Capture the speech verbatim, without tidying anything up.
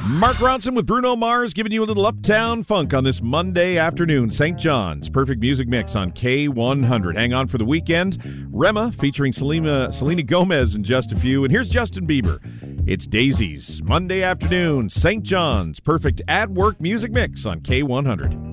Mark Ronson with Bruno Mars giving you a little Uptown Funk on this Monday afternoon. Saint John's Perfect Music Mix on K one hundred. Hang on for the weekend. Rema featuring Selena, Selena Gomez in just a few. And here's Justin Bieber. It's Daisies. Monday afternoon, Saint John's Perfect At Work Music Mix on K one hundred.